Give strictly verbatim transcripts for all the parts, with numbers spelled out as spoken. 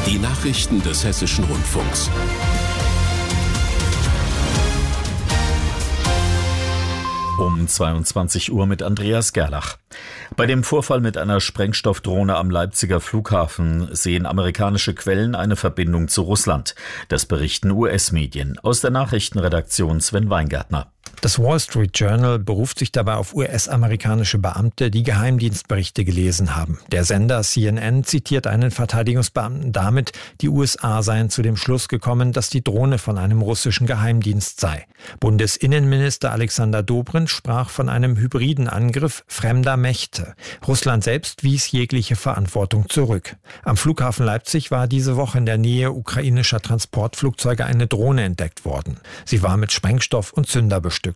Die Nachrichten des Hessischen Rundfunks. Um zweiundzwanzig Uhr mit Andreas Gerlach. Bei dem Vorfall mit einer Sprengstoffdrohne am Leipziger Flughafen sehen amerikanische Quellen eine Verbindung zu Russland. Das berichten U S-Medien. Aus der Nachrichtenredaktion Sven Weingärtner. Das Wall Street Journal beruft sich dabei auf U S-amerikanische Beamte, die Geheimdienstberichte gelesen haben. Der Sender C N N zitiert einen Verteidigungsbeamten damit, die U S A seien zu dem Schluss gekommen, dass die Drohne von einem russischen Geheimdienst sei. Bundesinnenminister Alexander Dobrindt sprach von einem hybriden Angriff fremder Mächte. Russland selbst wies jegliche Verantwortung zurück. Am Flughafen Leipzig war diese Woche in der Nähe ukrainischer Transportflugzeuge eine Drohne entdeckt worden. Sie war mit Sprengstoff und Zünder bestückt.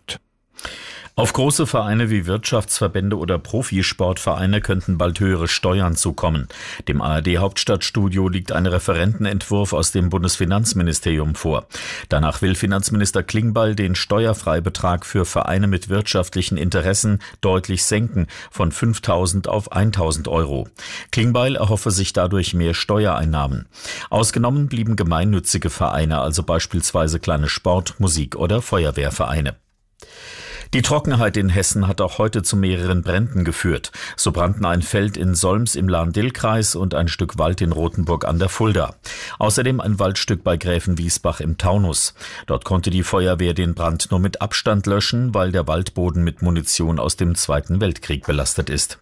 Auf große Vereine wie Wirtschaftsverbände oder Profisportvereine könnten bald höhere Steuern zukommen. Dem A R D-Hauptstadtstudio liegt ein Referentenentwurf aus dem Bundesfinanzministerium vor. Danach will Finanzminister Klingbeil den Steuerfreibetrag für Vereine mit wirtschaftlichen Interessen deutlich senken, von fünftausend auf tausend Euro. Klingbeil erhoffe sich dadurch mehr Steuereinnahmen. Ausgenommen blieben gemeinnützige Vereine, also beispielsweise kleine Sport-, Musik- oder Feuerwehrvereine. Die Trockenheit in Hessen hat auch heute zu mehreren Bränden geführt. So brannten ein Feld in Solms im Lahn-Dill-Kreis und ein Stück Wald in Rothenburg an der Fulda. Außerdem ein Waldstück bei Gräfenwiesbach im Taunus. Dort konnte die Feuerwehr den Brand nur mit Abstand löschen, weil der Waldboden mit Munition aus dem Zweiten Weltkrieg belastet ist.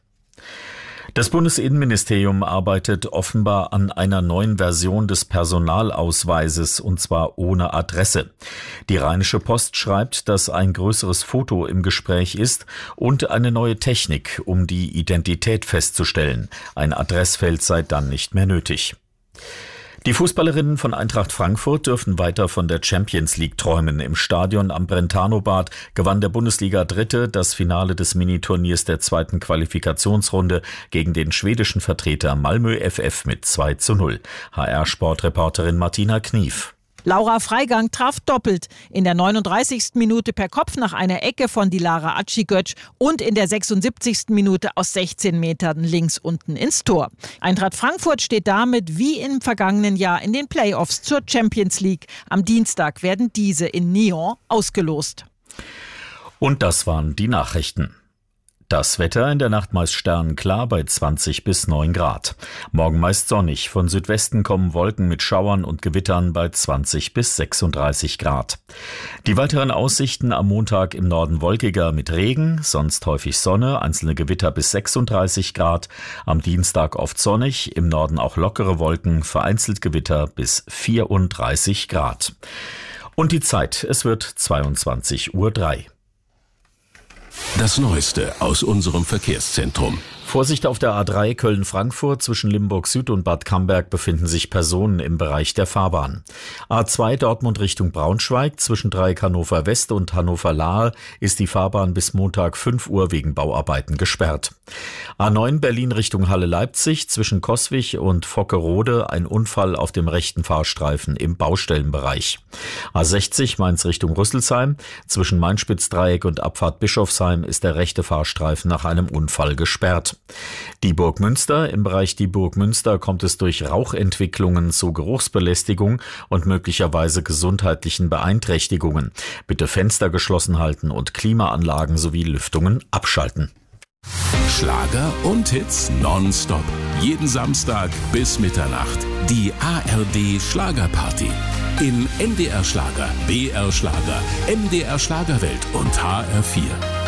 Das Bundesinnenministerium arbeitet offenbar an einer neuen Version des Personalausweises, und zwar ohne Adresse. Die Rheinische Post schreibt, dass ein größeres Foto im Gespräch ist und eine neue Technik, um die Identität festzustellen. Ein Adressfeld sei dann nicht mehr nötig. Die Fußballerinnen von Eintracht Frankfurt dürfen weiter von der Champions League träumen. Im Stadion am Brentano-Bad gewann der Bundesliga-Dritte das Finale des Miniturniers der zweiten Qualifikationsrunde gegen den schwedischen Vertreter Malmö F F mit zwei zu null. H R-Sportreporterin Martina Knief. Laura Freigang traf doppelt. In der neununddreißigsten Minute per Kopf nach einer Ecke von Dilara Acigöc und in der sechsundsiebzigsten Minute aus sechzehn Metern links unten ins Tor. Eintracht Frankfurt steht damit wie im vergangenen Jahr in den Playoffs zur Champions League. Am Dienstag werden diese in Nyon ausgelost. Und das waren die Nachrichten. Das Wetter in der Nacht meist sternenklar bei zwanzig bis neun Grad. Morgen meist sonnig. Von Südwesten kommen Wolken mit Schauern und Gewittern bei zwanzig bis sechsunddreißig Grad. Die weiteren Aussichten am Montag im Norden wolkiger mit Regen, sonst häufig Sonne, einzelne Gewitter bis sechsunddreißig Grad. Am Dienstag oft sonnig, im Norden auch lockere Wolken, vereinzelt Gewitter bis vierunddreißig Grad. Und die Zeit, es wird zweiundzwanzig Uhr drei. Das Neueste aus unserem Verkehrszentrum. Vorsicht auf der A drei Köln-Frankfurt, zwischen Limburg Süd und Bad Camberg befinden sich Personen im Bereich der Fahrbahn. A zwei Dortmund Richtung Braunschweig, zwischen Dreieck Hannover West und Hannover Lahe ist die Fahrbahn bis Montag fünf Uhr wegen Bauarbeiten gesperrt. A neun Berlin Richtung Halle-Leipzig, zwischen Coswig und Vockerode ein Unfall auf dem rechten Fahrstreifen im Baustellenbereich. A sechzig Mainz Richtung Rüsselsheim, zwischen Main-Spitz-Dreieck und Abfahrt Bischofsheim ist der rechte Fahrstreifen nach einem Unfall gesperrt. Die Burg Münster. Im Bereich die Burg Münster kommt es durch Rauchentwicklungen zu Geruchsbelästigung und möglicherweise gesundheitlichen Beeinträchtigungen. Bitte Fenster geschlossen halten und Klimaanlagen sowie Lüftungen abschalten. Schlager und Hits nonstop. Jeden Samstag bis Mitternacht. Die A R D Schlagerparty. In N D R Schlager, B R Schlager, M D R Schlagerwelt und H R vier.